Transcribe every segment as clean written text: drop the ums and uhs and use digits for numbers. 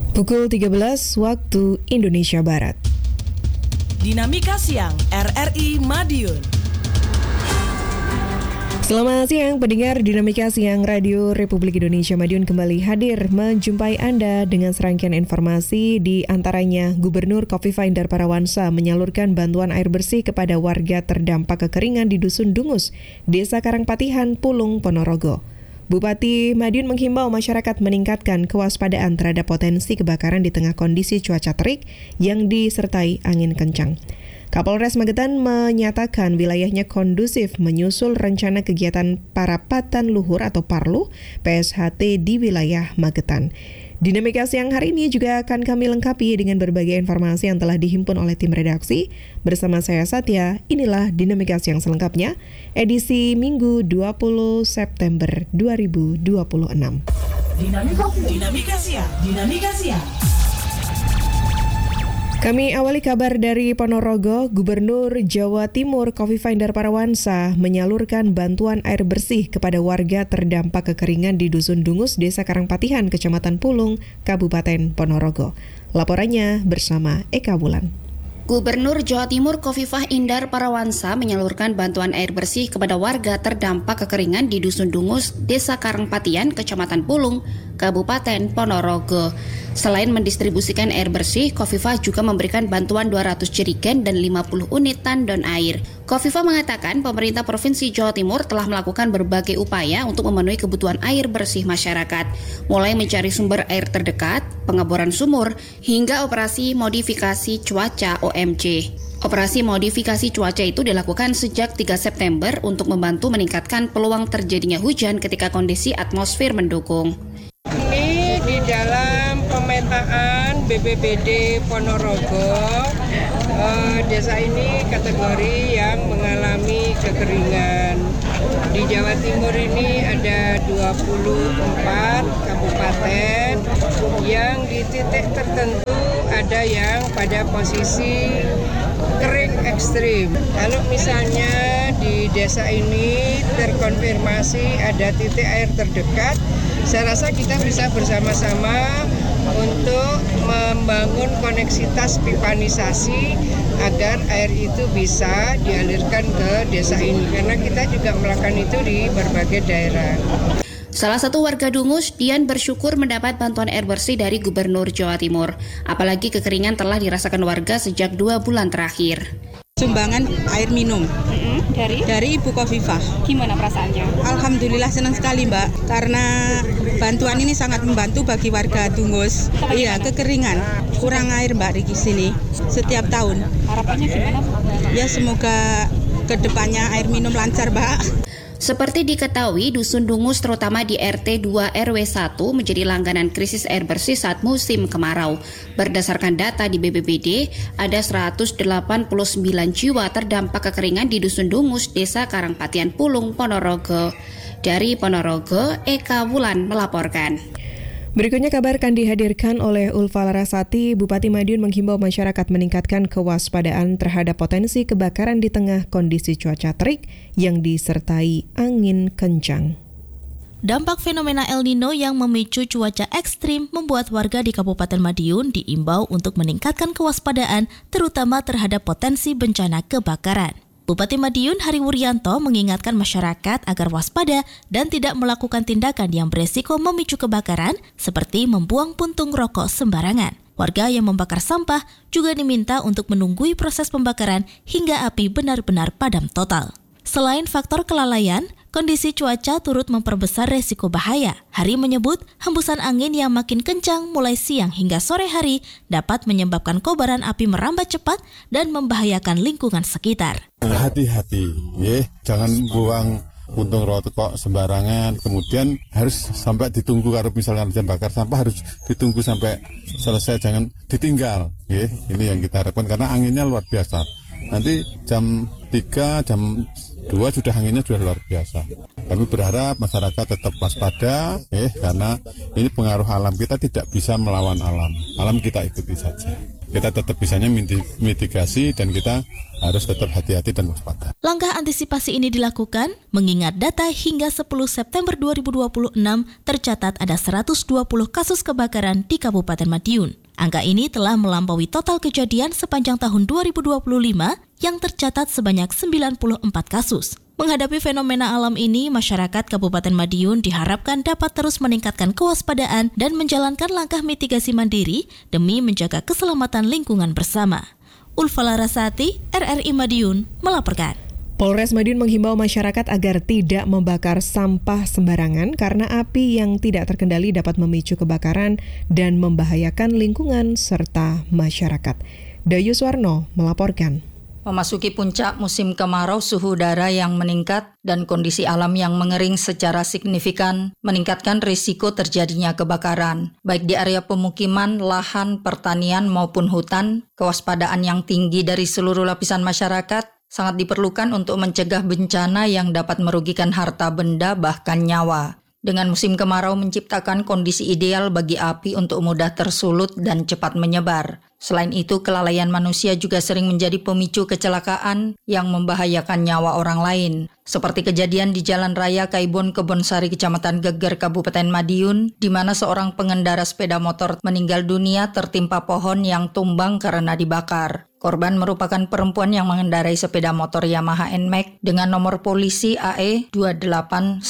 Pukul 13 waktu Indonesia Barat. Dinamika Siang RRI Madiun. Selamat siang pendengar Dinamika Siang Radio Republik Indonesia Madiun kembali hadir menjumpai Anda dengan serangkaian informasi, di antaranya Gubernur Khofifah Indar Parawansa menyalurkan bantuan air bersih kepada warga terdampak kekeringan di Dusun Dungus, Desa Karangpatihan, Pulung, Ponorogo. Bupati Madiun menghimbau masyarakat meningkatkan kewaspadaan terhadap potensi kebakaran di tengah kondisi cuaca terik yang disertai angin kencang. Kapolres Magetan menyatakan wilayahnya kondusif menyusul rencana kegiatan Parapatan Luhur atau Parlu PSHT di wilayah Magetan. Dinamika Siang hari ini juga akan kami lengkapi dengan berbagai informasi yang telah dihimpun oleh tim redaksi. Bersama saya Satya, inilah Dinamika Siang selengkapnya, edisi Minggu 20 September 2026. Dinamika Siang. Kami awali kabar dari Ponorogo. Gubernur Jawa Timur Khofifah Indar Parawansa menyalurkan bantuan air bersih kepada warga terdampak kekeringan di Dusun Dungus, Desa Karangpatihan, Kecamatan Pulung, Kabupaten Ponorogo. Laporannya bersama Eka Wulan. Gubernur Jawa Timur Khofifah Indar Parawansa menyalurkan bantuan air bersih kepada warga terdampak kekeringan di Dusun Dungus, Desa Karangpatihan, Kecamatan Pulung, Kabupaten Ponorogo. Selain mendistribusikan air bersih, Khofifah juga memberikan bantuan 200 jerigen dan 50 unit tandon air. Khofifah mengatakan pemerintah Provinsi Jawa Timur telah melakukan berbagai upaya untuk memenuhi kebutuhan air bersih masyarakat, mulai mencari sumber air terdekat, pengeboran sumur, hingga operasi modifikasi cuaca OMC. Operasi modifikasi cuaca itu dilakukan sejak 3 September untuk membantu meningkatkan peluang terjadinya hujan ketika kondisi atmosfer mendukung. Ini di dalam pemetaan BPBD Ponorogo, desa ini kategori yang mengalami kekeringan. Di Jawa Timur ini ada 24 kabupaten yang di titik tertentu ada yang pada posisi kering ekstrim. Kalau misalnya di desa ini terkonfirmasi ada titik air terdekat, saya rasa kita bisa bersama-sama untuk membangun koneksitas pipanisasi agar air itu bisa dialirkan ke desa ini, karena kita juga melakukan itu di berbagai daerah. Salah satu warga Dungus, Dian, bersyukur mendapat bantuan air bersih dari Gubernur Jawa Timur. Apalagi kekeringan telah dirasakan warga sejak 2 bulan terakhir. Sumbangan air minum dari Ibu Khofifah. Gimana perasaannya? Alhamdulillah senang sekali Mbak, karena bantuan ini sangat membantu bagi warga Dungus. Iya, kekeringan, kurang air Mbak di sini setiap tahun. Harapannya gimana Bu? Ya semoga kedepannya air minum lancar Mbak. Seperti diketahui, Dusun Dungus terutama di RT 2 RW 1 menjadi langganan krisis air bersih saat musim kemarau. Berdasarkan data di BPBD, ada 189 jiwa terdampak kekeringan di Dusun Dungus, Desa Karangpatihan, Pulung, Ponorogo. Dari Ponorogo, Eka Wulan melaporkan. Berikutnya kabar akan dihadirkan oleh Ulfa Larasati. Bupati Madiun menghimbau masyarakat meningkatkan kewaspadaan terhadap potensi kebakaran di tengah kondisi cuaca terik yang disertai angin kencang. Dampak fenomena El Nino yang memicu cuaca ekstrim membuat warga di Kabupaten Madiun diimbau untuk meningkatkan kewaspadaan terutama terhadap potensi bencana kebakaran. Bupati Madiun Hari Wuryanto mengingatkan masyarakat agar waspada dan tidak melakukan tindakan yang beresiko memicu kebakaran seperti membuang puntung rokok sembarangan. Warga yang membakar sampah juga diminta untuk menunggui proses pembakaran hingga api benar-benar padam total. Selain faktor kelalaian, kondisi cuaca turut memperbesar resiko bahaya. Hari menyebut hembusan angin yang makin kencang mulai siang hingga sore hari dapat menyebabkan kobaran api merambat cepat dan membahayakan lingkungan sekitar. Hati-hati, jangan buang puntung rokok sembarangan. Kemudian harus sampai ditunggu, kalau misalnya bakar sampah harus ditunggu sampai selesai, jangan ditinggal. Ini yang kita harapkan karena anginnya luar biasa. Nanti jam 3, jam 2 sudah anginnya sudah luar biasa. Kami berharap masyarakat tetap waspada, karena ini pengaruh alam, kita tidak bisa melawan alam. Alam kita ikuti saja. kita tetap bisanya mitigasi dan kita harus tetap hati-hati dan waspada. Langkah antisipasi ini dilakukan mengingat data hingga 10 September 2026 tercatat ada 120 kasus kebakaran di Kabupaten Madiun. Angka ini telah melampaui total kejadian sepanjang tahun 2025 yang tercatat sebanyak 94 kasus. Menghadapi fenomena alam ini, masyarakat Kabupaten Madiun diharapkan dapat terus meningkatkan kewaspadaan dan menjalankan langkah mitigasi mandiri demi menjaga keselamatan lingkungan bersama. Ulfa Larasati, RRI Madiun, melaporkan. Polres Madiun menghimbau masyarakat agar tidak membakar sampah sembarangan karena api yang tidak terkendali dapat memicu kebakaran dan membahayakan lingkungan serta masyarakat. Dayus Warno melaporkan. Memasuki puncak musim kemarau, suhu udara yang meningkat dan kondisi alam yang mengering secara signifikan meningkatkan risiko terjadinya kebakaran. Baik di area pemukiman, lahan, pertanian maupun hutan, kewaspadaan yang tinggi dari seluruh lapisan masyarakat sangat diperlukan untuk mencegah bencana yang dapat merugikan harta benda bahkan nyawa. Dengan musim kemarau menciptakan kondisi ideal bagi api untuk mudah tersulut dan cepat menyebar. Selain itu, kelalaian manusia juga sering menjadi pemicu kecelakaan yang membahayakan nyawa orang lain. Seperti kejadian di Jalan Raya Kaibon Kebonsari, Kecamatan Geger, Kabupaten Madiun, di mana seorang pengendara sepeda motor meninggal dunia tertimpa pohon yang tumbang karena dibakar. Korban merupakan perempuan yang mengendarai sepeda motor Yamaha NMAX dengan nomor polisi AE 2818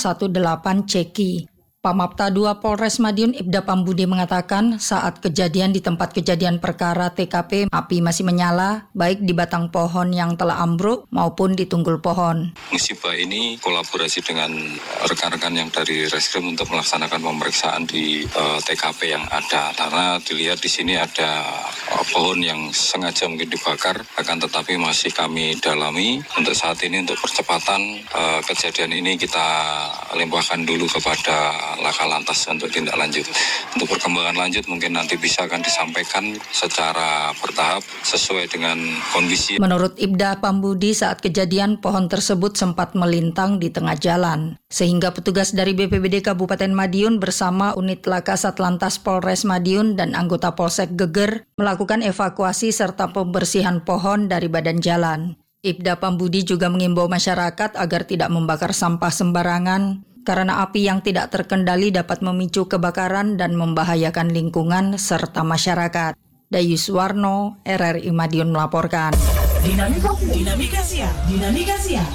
Ceki. Pamapta 2 Polres Madiun Ibda Pambudi mengatakan saat kejadian di tempat kejadian perkara TKP api masih menyala baik di batang pohon yang telah ambruk maupun di tunggul pohon. Musibah ini kolaborasi dengan rekan-rekan yang dari Reskrim untuk melaksanakan pemeriksaan di TKP yang ada karena dilihat di sini ada pohon yang sengaja mungkin dibakar akan tetapi masih kami dalami. Untuk saat ini untuk percepatan kejadian ini kita limpahkan dulu kepada Laka Lantas untuk tindak lanjut. Untuk perkembangan lanjut mungkin nanti bisa akan disampaikan secara bertahap sesuai dengan kondisi. Menurut Ibda Pambudi, saat kejadian pohon tersebut sempat melintang di tengah jalan. Sehingga petugas dari BPBD Kabupaten Madiun bersama unit Laka Satlantas Polres Madiun dan anggota Polsek Geger melakukan evakuasi serta pembersihan pohon dari badan jalan. Ibda Pambudi juga mengimbau masyarakat agar tidak membakar sampah sembarangan karena api yang tidak terkendali dapat memicu kebakaran dan membahayakan lingkungan serta masyarakat. Dayus Warno, RRI Madiun melaporkan. Dinamika Siang.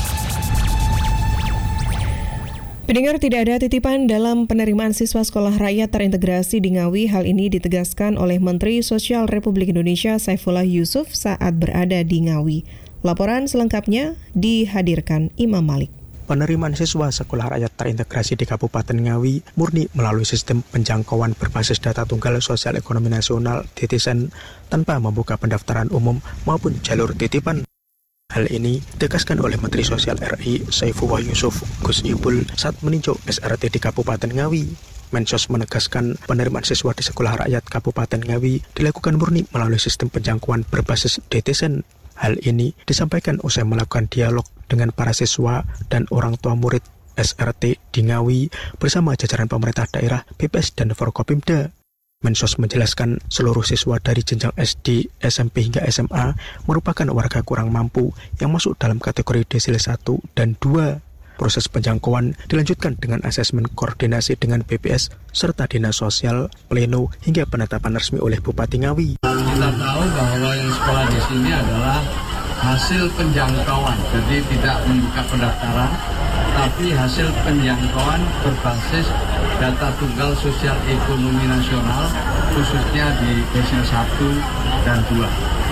Pendengar, tidak ada titipan dalam penerimaan siswa sekolah rakyat terintegrasi di Ngawi. Hal ini ditegaskan oleh Menteri Sosial Republik Indonesia Saifullah Yusuf saat berada di Ngawi. Laporan selengkapnya dihadirkan Imam Malik. Penerimaan siswa sekolah rakyat terintegrasi di Kabupaten Ngawi murni melalui sistem penjangkauan berbasis data tunggal sosial ekonomi nasional (DTSN) tanpa membuka pendaftaran umum maupun jalur titipan. Hal ini ditegaskan oleh Menteri Sosial RI Saifullah Yusuf Gus Ibul saat meninjau SRT di Kabupaten Ngawi. Mensos menegaskan penerimaan siswa di sekolah rakyat Kabupaten Ngawi dilakukan murni melalui sistem penjangkauan berbasis DTSN. Hal ini disampaikan usai melakukan dialog dengan para siswa dan orang tua murid SRT di Ngawi bersama jajaran pemerintah daerah, BPS, dan Forkopimda. Mensos menjelaskan seluruh siswa dari jenjang SD, SMP hingga SMA merupakan warga kurang mampu yang masuk dalam kategori desil 1 dan 2. Proses penjangkauan dilanjutkan dengan asesmen koordinasi dengan BPS serta Dinas Sosial, pleno hingga penetapan resmi oleh Bupati Ngawi. Kita tahu bahwa yang sekolah di sini adalah hasil penjangkauan, jadi tidak membuka pendaftaran, tapi hasil penjangkauan berbasis data tunggal sosial ekonomi nasional, khususnya di desil 1 dan 2.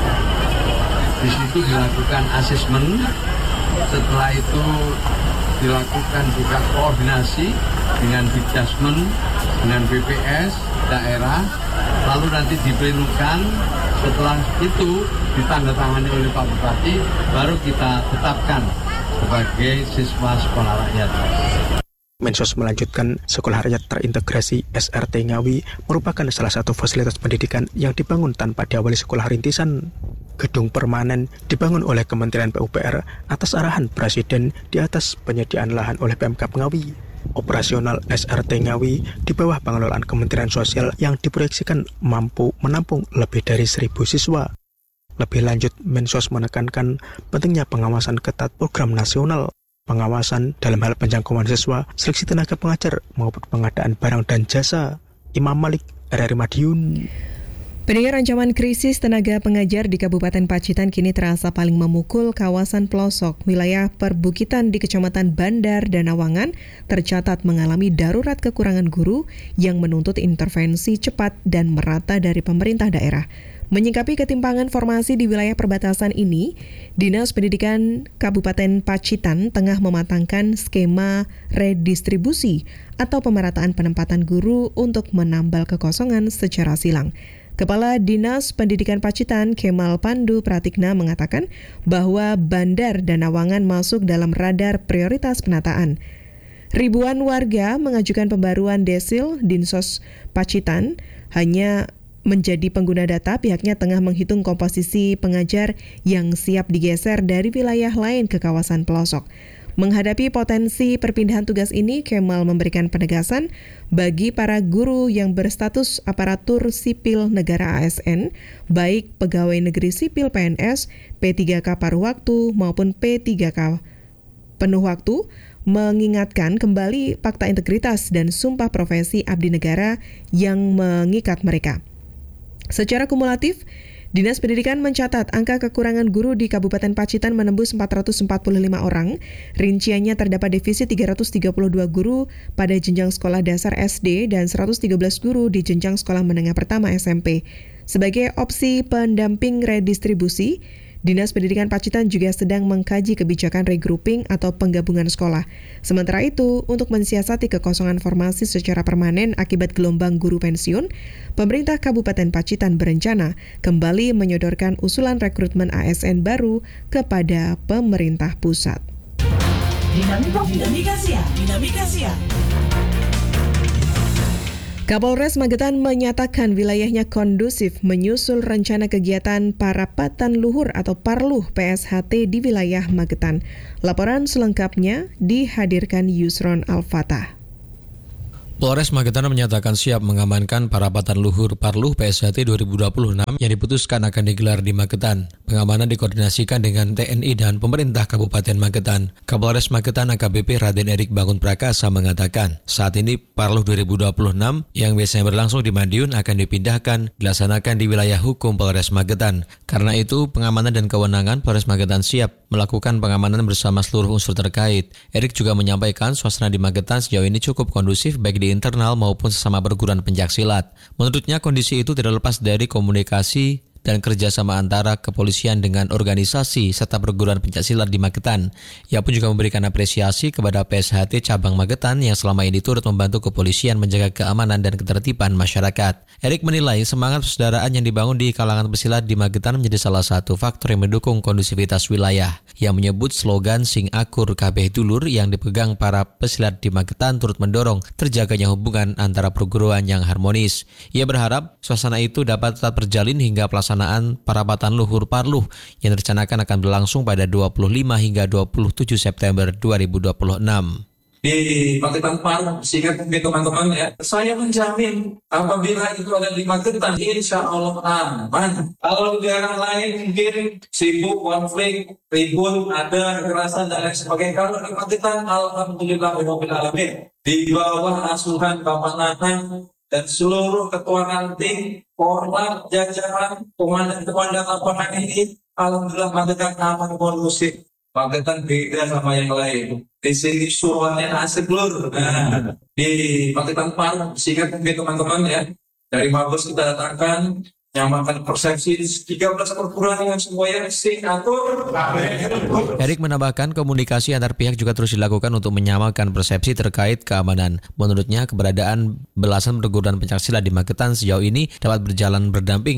Di situ dilakukan asesmen, setelah itu dilakukan juga koordinasi dengan Dikdasmen, dengan BPS daerah, lalu nanti diplenukan. Setelah itu ditandatangani oleh Pak Bupati, baru kita tetapkan sebagai siswa sekolah rakyat. Mensos melanjutkan, sekolah rakyat terintegrasi SRT Ngawi merupakan salah satu fasilitas pendidikan yang dibangun tanpa diawali sekolah rintisan. Gedung permanen dibangun oleh Kementerian PUPR atas arahan Presiden di atas penyediaan lahan oleh Pemkab Ngawi. Operasional SRT Ngawi di bawah pengelolaan Kementerian Sosial yang diproyeksikan mampu menampung lebih dari 1.000 siswa. Lebih lanjut, Mensos menekankan pentingnya pengawasan ketat program nasional, pengawasan dalam hal penjangkauan siswa, seleksi tenaga pengajar, maupun pengadaan barang dan jasa. Imam Malik, RRI Madiun. Pendengar, ancaman krisis tenaga pengajar di Kabupaten Pacitan kini terasa paling memukul kawasan pelosok. Wilayah perbukitan di Kecamatan Bandar dan Awangan tercatat mengalami darurat kekurangan guru yang menuntut intervensi cepat dan merata dari pemerintah daerah. Menyikapi ketimpangan formasi di wilayah perbatasan ini, Dinas Pendidikan Kabupaten Pacitan tengah mematangkan skema redistribusi atau pemerataan penempatan guru untuk menambal kekosongan secara silang. Kepala Dinas Pendidikan Pacitan, Kemal Pandu Pratikna, mengatakan bahwa Bandar dan Awangan masuk dalam radar prioritas penataan. Ribuan warga mengajukan pembaruan desil Dinsos Pacitan. Hanya menjadi pengguna data, pihaknya tengah menghitung komposisi pengajar yang siap digeser dari wilayah lain ke kawasan pelosok. Menghadapi potensi perpindahan tugas ini, Kemal memberikan penegasan bagi para guru yang berstatus aparatur sipil negara ASN, baik pegawai negeri sipil PNS, P3K paruh waktu maupun P3K penuh waktu, mengingatkan kembali fakta integritas dan sumpah profesi abdi negara yang mengikat mereka. Secara kumulatif, Dinas Pendidikan mencatat angka kekurangan guru di Kabupaten Pacitan menembus 445 orang. Rinciannya terdapat defisit 332 guru pada jenjang sekolah dasar SD dan 113 guru di jenjang sekolah menengah pertama SMP. Sebagai opsi pendamping redistribusi, Dinas Pendidikan Pacitan juga sedang mengkaji kebijakan regrouping atau penggabungan sekolah. Sementara itu, untuk mensiasati kekosongan formasi secara permanen akibat gelombang guru pensiun, pemerintah Kabupaten Pacitan berencana kembali menyodorkan usulan rekrutmen ASN baru kepada pemerintah pusat. Dinamika Siang. Kapolres Magetan menyatakan wilayahnya kondusif menyusul rencana kegiatan Parapatan Luhur atau Parluh PSHT di wilayah Magetan. Laporan selengkapnya dihadirkan Yusron Al-Fatah. Polres Magetan menyatakan siap mengamankan Parapatan Luhur Parluh PSHT 2026 yang diputuskan akan digelar di Magetan. Pengamanan dikoordinasikan dengan TNI dan pemerintah Kabupaten Magetan. Kapolres Magetan AKBP Raden Erik Bangun Prakasa mengatakan, saat ini Parluh 2026 yang biasanya berlangsung di Madiun akan dipindahkan dilaksanakan di wilayah hukum Polres Magetan. Karena itu, pengamanan dan kewenangan Polres Magetan siap melakukan pengamanan bersama seluruh unsur terkait. Erik juga menyampaikan suasana di Magetan sejauh ini cukup kondusif baik di internal maupun sesama perguruan pencaksilat. Menurutnya kondisi itu tidak lepas dari komunikasi dan kerjasama antara kepolisian dengan organisasi serta perguruan pencaksilat di Magetan. Ia pun juga memberikan apresiasi kepada PSHT Cabang Magetan yang selama ini turut membantu kepolisian menjaga keamanan dan ketertiban masyarakat. Erik menilai semangat persaudaraan yang dibangun di kalangan pesilat di Magetan menjadi salah satu faktor yang mendukung kondusivitas wilayah. Yang menyebut slogan Sing Akur Kabeh Dulur yang dipegang para pesilat di Magetan turut mendorong terjaganya hubungan antara perguruan yang harmonis. Ia berharap suasana itu dapat tetap terjalin hingga pelaksanaan Parapatan Luhur Parluh yang direncanakan akan berlangsung pada 25 hingga 27 September 2026. Di Magetan Parluh, sehingga teman-teman ya, saya menjamin apabila itu ada di Magetan, insya Allah aman. Kalau di daerah lain mungkin sibuk, konflik, ribut, ada kekerasan dan lain sebagainya. Kalau di Magetan, alhamdulillah alamin, di bawah asuhan Bapak Nanang dan seluruh ketua ranting, korlap, jajaran, komandan lapangan ini, alhamdulillah Magetan aman kondusif. Magetan beda sama yang lain. Di sini suruhannya asik lur. Nah, di Magetan Parluh, sehingga teman-teman ya, dari Mabes kita datangkan nyamakan persepsi 13 perguruan yang semuanya Sing Akur. Erik menambahkan komunikasi antar pihak juga terus dilakukan untuk menyamakan persepsi terkait keamanan. Menurutnya keberadaan belasan perguruan pencaksilat di Magetan sejauh ini dapat berjalan berdampingan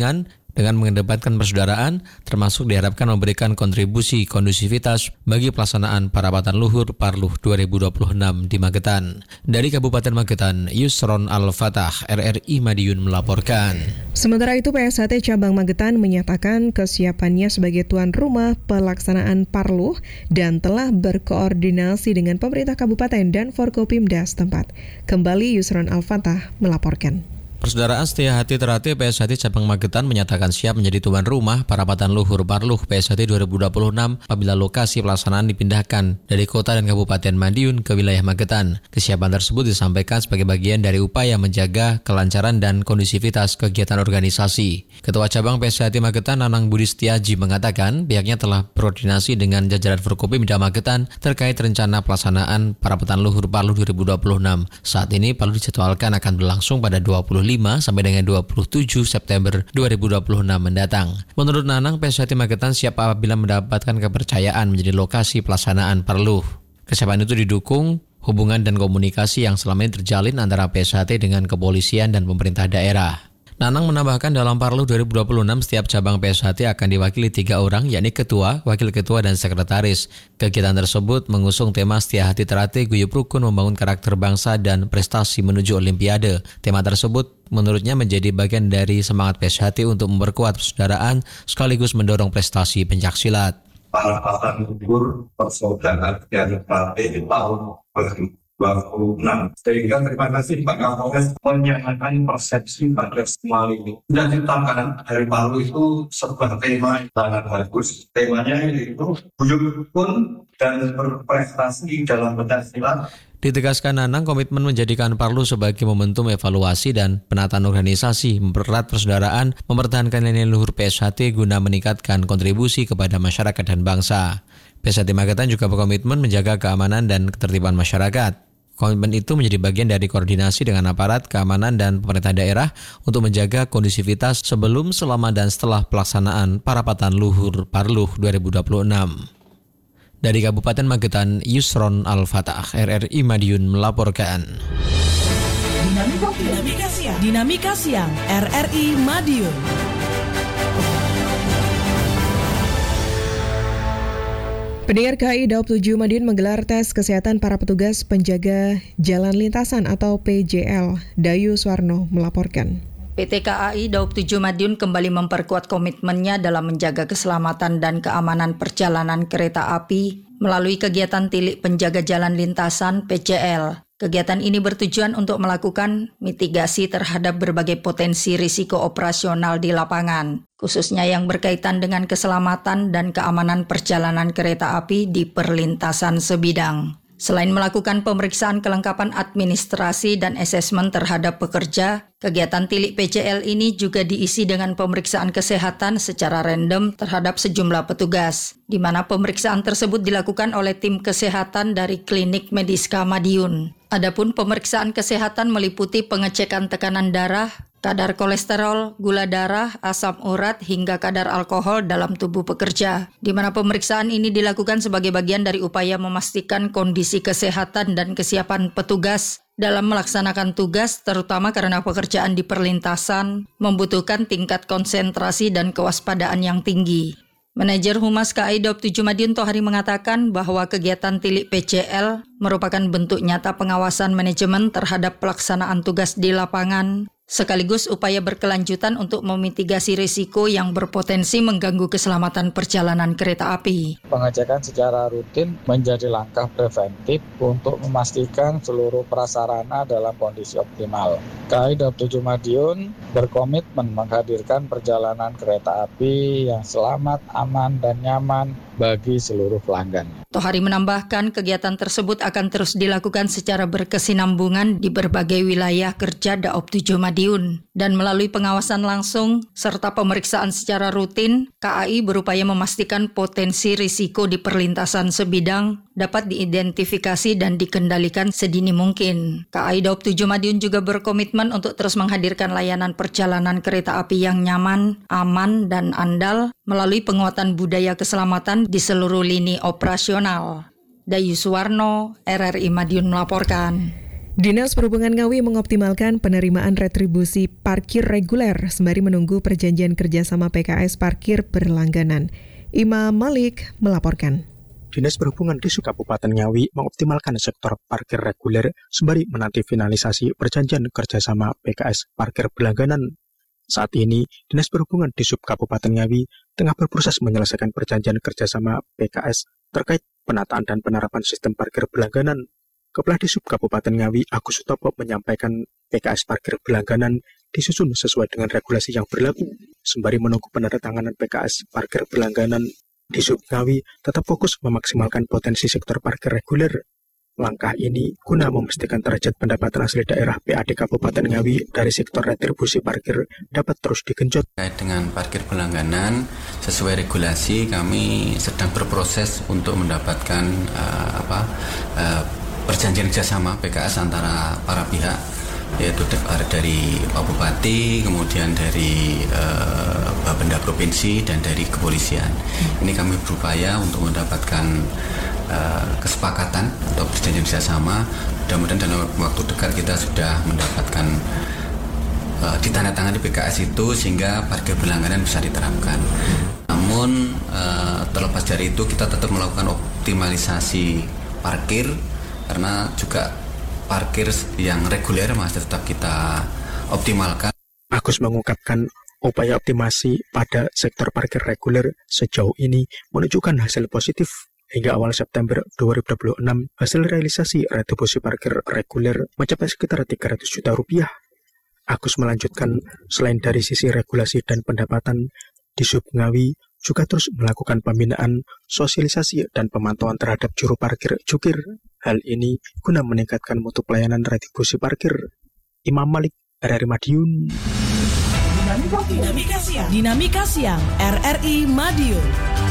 Dengan mengedepankan persaudaraan, termasuk diharapkan memberikan kontribusi kondusivitas bagi pelaksanaan Parapatan Luhur Parluh 2026 di Magetan. Dari Kabupaten Magetan, Yusron Al-Fatah, RRI Madiun melaporkan. Sementara itu, PSHT Cabang Magetan menyatakan kesiapannya sebagai tuan rumah pelaksanaan Parluh dan telah berkoordinasi dengan pemerintah kabupaten dan Forkopimda setempat. Kembali Yusron Al-Fatah melaporkan. Persaudaraan Setia Hati Terati PSHT Cabang Magetan menyatakan siap menjadi tuan rumah Parapatan Luhur Parluh PSHT 2026 apabila lokasi pelaksanaan dipindahkan dari kota dan Kabupaten Madiun ke wilayah Magetan. Kesiapan tersebut disampaikan sebagai bagian dari upaya menjaga kelancaran dan kondusivitas kegiatan organisasi. Ketua Cabang PSHT Magetan Nanang Budi Setiaji mengatakan pihaknya telah berkoordinasi dengan jajaran Forkopimda Magetan terkait rencana pelaksanaan Parapatan Luhur Parluh 2026. Saat ini Parluh dijadwalkan akan berlangsung pada 25 sampai dengan 27 September 2026 mendatang. Menurut Nanang, PSHT Magetan siap apabila mendapatkan kepercayaan menjadi lokasi pelaksanaan Parluh. Kesiapan itu didukung hubungan dan komunikasi yang selama ini terjalin antara PSHT dengan kepolisian dan pemerintah daerah. Nanang menambahkan dalam Parluh 2026 setiap cabang PSHT akan diwakili 3 orang, yakni ketua, wakil ketua, dan sekretaris. Kegiatan tersebut mengusung tema Setia Hati Terati Guyup Rukun Membangun Karakter Bangsa dan Prestasi Menuju Olimpiade. Tema tersebut menurutnya menjadi bagian dari semangat PSHT untuk memperkuat persaudaraan sekaligus mendorong prestasi pencaksilat. Parapatan Luhur Persaudaraan yang Terati di tahun 2026. Sehingga terima kasih Pak Kapolres menyatakan persepsi pada semua ini. Dan ditetapkan dari Parluh itu sebuah tema yang sangat bagus. Temanya yaitu guyup rukun dan berprestasi dalam pencaksilat. Ditegaskan Nanang, komitmen menjadikan Parluh sebagai momentum evaluasi dan penataan organisasi, mempererat persaudaraan, mempertahankan nilai luhur PSHT guna meningkatkan kontribusi kepada masyarakat dan bangsa. PSHT Magetan juga berkomitmen menjaga keamanan dan ketertiban masyarakat. Komitmen itu menjadi bagian dari koordinasi dengan aparat, keamanan, dan pemerintah daerah untuk menjaga kondusivitas sebelum, selama, dan setelah pelaksanaan Parapatan Luhur Parluh 2026. Dari Kabupaten Magetan, Yusron Al-Fatah, RRI Madiun melaporkan. Dinamika Siang, RRI Madiun. Pendengar KAI Daob 7 Madiun menggelar tes kesehatan para petugas penjaga jalan lintasan atau PJL. Dayu Suwarno melaporkan. PT KAI Daob 7 Madiun kembali memperkuat komitmennya dalam menjaga keselamatan dan keamanan perjalanan kereta api melalui kegiatan Tilik Penjaga Jalan Lintasan PJL. Kegiatan ini bertujuan untuk melakukan mitigasi terhadap berbagai potensi risiko operasional di lapangan, khususnya yang berkaitan dengan keselamatan dan keamanan perjalanan kereta api di perlintasan sebidang. Selain melakukan pemeriksaan kelengkapan administrasi dan asesmen terhadap pekerja, kegiatan Tilik PJL ini juga diisi dengan pemeriksaan kesehatan secara random terhadap sejumlah petugas, di mana pemeriksaan tersebut dilakukan oleh tim kesehatan dari Klinik Mediska Madiun. Adapun pemeriksaan kesehatan meliputi pengecekan tekanan darah, kadar kolesterol, gula darah, asam urat, hingga kadar alkohol dalam tubuh pekerja, di mana pemeriksaan ini dilakukan sebagai bagian dari upaya memastikan kondisi kesehatan dan kesiapan petugas dalam melaksanakan tugas, terutama karena pekerjaan di perlintasan membutuhkan tingkat konsentrasi dan kewaspadaan yang tinggi. Manajer Humas KAI Daob 7 Madiun Tohari mengatakan bahwa kegiatan Tilik PJL merupakan bentuk nyata pengawasan manajemen terhadap pelaksanaan tugas di lapangan, sekaligus upaya berkelanjutan untuk memitigasi risiko yang berpotensi mengganggu keselamatan perjalanan kereta api. Pengecekan secara rutin menjadi langkah preventif untuk memastikan seluruh prasarana dalam kondisi optimal. KAI Daob 7 Madiun berkomitmen menghadirkan perjalanan kereta api yang selamat, aman, dan nyaman bagi seluruh pelanggan. Tohari menambahkan kegiatan tersebut akan terus dilakukan secara berkesinambungan di berbagai wilayah kerja Daob 7 Madiun. Dan melalui pengawasan langsung serta pemeriksaan secara rutin, KAI berupaya memastikan potensi risiko di perlintasan sebidang dapat diidentifikasi dan dikendalikan sedini mungkin. KAI Daob 7 Madiun juga berkomitmen untuk terus menghadirkan layanan perjalanan kereta api yang nyaman, aman, dan andal melalui penguatan budaya keselamatan di seluruh lini operasional. Dayu Suwarno, RRI Madiun melaporkan. Dinas Perhubungan Ngawi mengoptimalkan penerimaan retribusi parkir reguler sembari menunggu perjanjian kerjasama PKS parkir berlangganan. Imam Malik melaporkan. Dinas Perhubungan di Kabupaten Ngawi mengoptimalkan sektor parkir reguler sembari menanti finalisasi perjanjian kerjasama PKS parkir berlangganan. Saat ini, Dinas Perhubungan di Kabupaten Ngawi tengah berproses menyelesaikan perjanjian kerjasama PKS terkait penataan dan penerapan sistem parkir berlangganan. Kepala Disub Kabupaten Ngawi, Agus Sutopo menyampaikan PKS parkir berlangganan disusun sesuai dengan regulasi yang berlaku. Sembari menunggu penandatanganan PKS parkir berlangganan, Disub Ngawi tetap fokus memaksimalkan potensi sektor parkir reguler. Langkah ini guna memastikan derajat pendapatan asli daerah PAD Kabupaten Ngawi dari sektor retribusi parkir dapat terus digenjot. Terkait dengan parkir berlangganan, sesuai regulasi kami sedang berproses untuk mendapatkan perjanjian kerjasama PKS antara para pihak, yaitu dari Pak Bupati, kemudian dari Bapenda Provinsi, dan dari kepolisian. Ini kami berupaya untuk mendapatkan kesepakatan atau perjanjian kerjasama. Mudah-mudahan dalam waktu dekat kita sudah mendapatkan ditandatangani PKS itu sehingga parkir berlangganan bisa diterapkan. Namun terlepas dari itu kita tetap melakukan optimalisasi parkir, karena juga parkir yang reguler masih tetap kita optimalkan. Agus mengungkapkan upaya optimasi pada sektor parkir reguler sejauh ini menunjukkan hasil positif. Hingga awal September 2026, hasil realisasi retribusi parkir reguler mencapai sekitar 300 juta rupiah. Agus melanjutkan, selain dari sisi regulasi dan pendapatan, Disub Ngawi juga terus melakukan pembinaan, sosialisasi, dan pemantauan terhadap juru parkir jukir. Hal ini guna meningkatkan mutu pelayanan retribusi parkir. Imam Malik, RRI Madiun. Dinamika Siang RRI Madiun.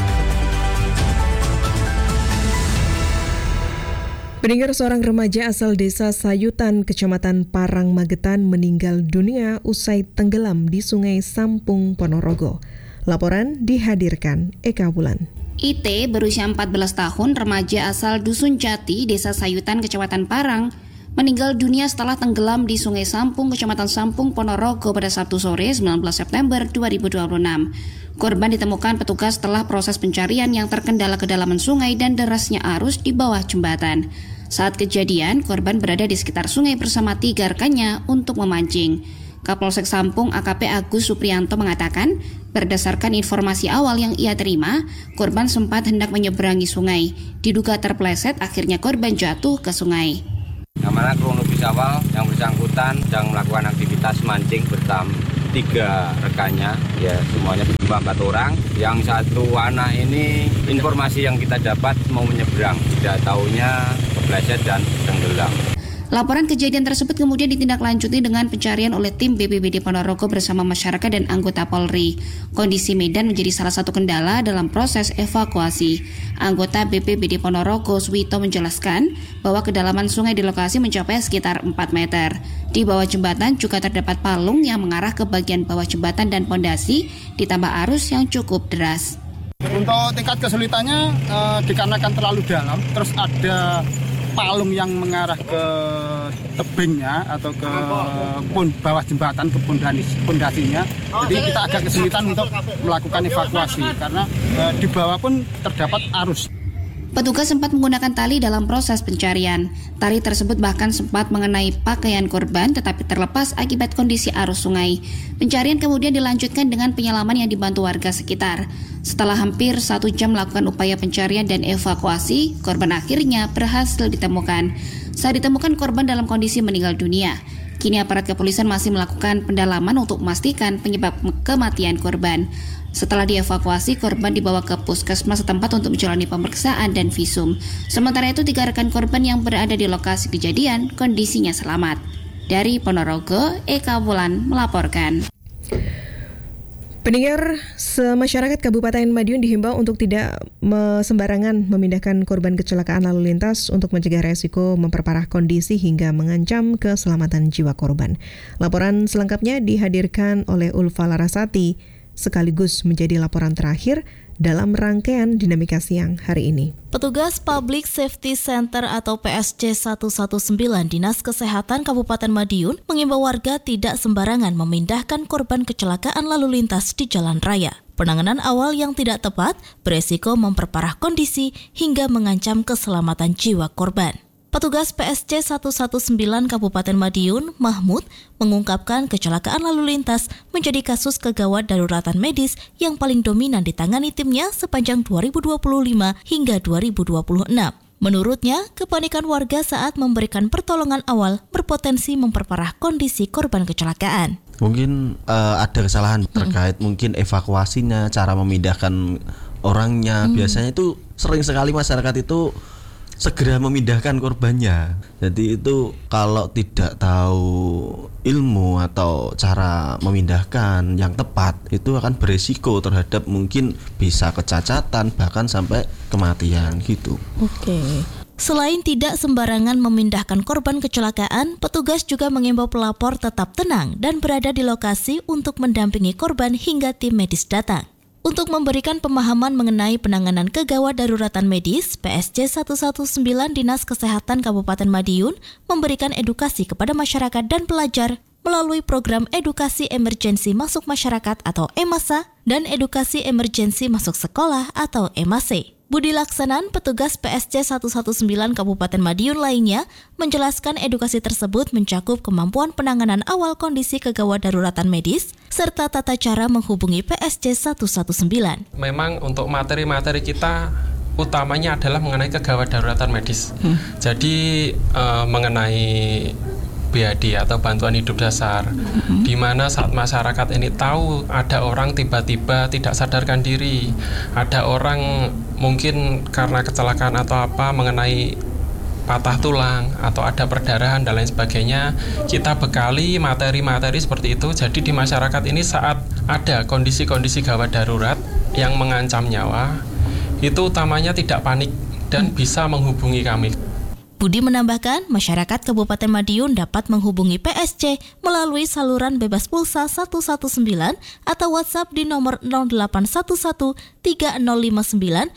Pendengar, seorang remaja asal desa Sayutan, Kecamatan Parang, Magetan meninggal dunia usai tenggelam di Sungai Sampung, Ponorogo. Laporan dihadirkan Eka Wulan. IT berusia 14 tahun, remaja asal Dusun Jati, Desa Sayutan, Kecamatan Parang, meninggal dunia setelah tenggelam di Sungai Sampung, Kecamatan Sampung, Ponorogo pada Sabtu sore 19 September 2026. Korban ditemukan petugas setelah proses pencarian yang terkendala kedalaman sungai dan derasnya arus di bawah jembatan. Saat kejadian, korban berada di sekitar sungai bersama 3 rekannya untuk memancing. Kapolsek Sampung AKP Agus Supriyanto mengatakan, berdasarkan informasi awal yang ia terima, korban sempat hendak menyeberangi sungai. Diduga terpleset, akhirnya korban jatuh ke sungai. Namanya kronologis awal yang bersangkutan sedang melakukan aktivitas mancing bersama 3 rekannya, ya semuanya berjumlah 4 orang. Yang 1 anak ini informasi yang kita dapat mau menyeberang, tidak taunya kepleset dan tenggelam. Laporan kejadian tersebut kemudian ditindaklanjuti dengan pencarian oleh tim BPBD Ponorogo bersama masyarakat dan anggota Polri. Kondisi medan menjadi salah satu kendala dalam proses evakuasi. Anggota BPBD Ponorogo, Suwito, menjelaskan bahwa kedalaman sungai di lokasi mencapai sekitar 4 meter. Di bawah jembatan juga terdapat palung yang mengarah ke bagian bawah jembatan dan pondasi, ditambah arus yang cukup deras. Untuk tingkat kesulitannya dikarenakan terlalu dalam, terus ada palung yang mengarah ke tebingnya atau ke bawah jembatan, ke pondasinya. Jadi kita agak kesulitan untuk melakukan evakuasi karena di bawah pun terdapat arus. Petugas sempat menggunakan tali dalam proses pencarian. Tali tersebut bahkan sempat mengenai pakaian korban tetapi terlepas akibat kondisi arus sungai. Pencarian kemudian dilanjutkan dengan penyelaman yang dibantu warga sekitar. Setelah hampir 1 jam melakukan upaya pencarian dan evakuasi, korban akhirnya berhasil ditemukan. Saat ditemukan, korban dalam kondisi meninggal dunia. Kini aparat kepolisian masih melakukan pendalaman untuk memastikan penyebab kematian korban. Setelah dievakuasi, korban dibawa ke puskesmas setempat untuk menjalani pemeriksaan dan visum. Sementara itu, 3 rekan korban yang berada di lokasi kejadian kondisinya selamat. Dari Ponorogo, Eka Wulan melaporkan. Pendengar, masyarakat Kabupaten Madiun dihimbau untuk tidak sembarangan memindahkan korban kecelakaan lalu lintas untuk mencegah resiko memperparah kondisi hingga mengancam keselamatan jiwa korban. Laporan selengkapnya dihadirkan oleh Ulfa Larasati sekaligus menjadi laporan terakhir dalam rangkaian Dinamika Siang hari ini. Petugas Public Safety Center atau PSC 119 Dinas Kesehatan Kabupaten Madiun mengimbau warga tidak sembarangan memindahkan korban kecelakaan lalu lintas di jalan raya. Penanganan awal yang tidak tepat beresiko memperparah kondisi hingga mengancam keselamatan jiwa korban. Petugas PSC 119 Kabupaten Madiun, Mahmud, mengungkapkan kecelakaan lalu lintas menjadi kasus kegawat daruratan medis yang paling dominan ditangani timnya sepanjang 2025 hingga 2026. Menurutnya, kepanikan warga saat memberikan pertolongan awal berpotensi memperparah kondisi korban kecelakaan. Mungkin ada kesalahan terkait mungkin evakuasinya, cara memindahkan orangnya. Biasanya itu sering sekali masyarakat itu segera memindahkan korbannya. Jadi itu kalau tidak tahu ilmu atau cara memindahkan yang tepat, itu akan beresiko terhadap mungkin bisa kecacatan bahkan sampai kematian gitu. Oke. Selain tidak sembarangan memindahkan korban kecelakaan, petugas juga mengimbau pelapor tetap tenang dan berada di lokasi untuk mendampingi korban hingga tim medis datang. Untuk memberikan pemahaman mengenai penanganan kegawat daruratan medis, PSC 119 Dinas Kesehatan Kabupaten Madiun memberikan edukasi kepada masyarakat dan pelajar melalui program Edukasi Emergensi Masuk Masyarakat atau EMASA dan Edukasi Emergensi Masuk Sekolah atau EMASE. Budi Laksanan, petugas PSC 119 Kabupaten Madiun lainnya, menjelaskan edukasi tersebut mencakup kemampuan penanganan awal kondisi kegawat daruratan medis, serta tata cara menghubungi PSC 119. Memang untuk materi-materi kita utamanya adalah mengenai kegawat daruratan medis. Jadi mengenai BAD atau bantuan hidup dasar, di mana saat masyarakat ini tahu ada orang tiba-tiba tidak sadarkan diri, ada orang mungkin karena kecelakaan atau apa mengenai patah tulang atau ada perdarahan dan lain sebagainya, kita bekali materi-materi seperti itu. Jadi di masyarakat ini saat ada kondisi-kondisi gawat darurat yang mengancam nyawa, itu utamanya tidak panik dan bisa menghubungi kami. Budi menambahkan, masyarakat Kabupaten Madiun dapat menghubungi PSC melalui saluran bebas pulsa 119 atau WhatsApp di nomor 0811 3059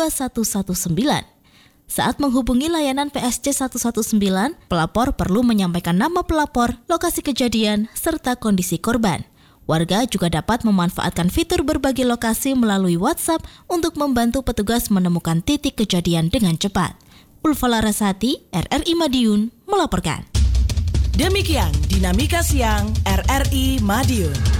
2119. Saat menghubungi layanan PSC 119, pelapor perlu menyampaikan nama pelapor, lokasi kejadian, serta kondisi korban. Warga juga dapat memanfaatkan fitur berbagi lokasi melalui WhatsApp untuk membantu petugas menemukan titik kejadian dengan cepat. Ulfa Larasati, RRI Madiun, melaporkan. Demikian Dinamika Siang RRI Madiun.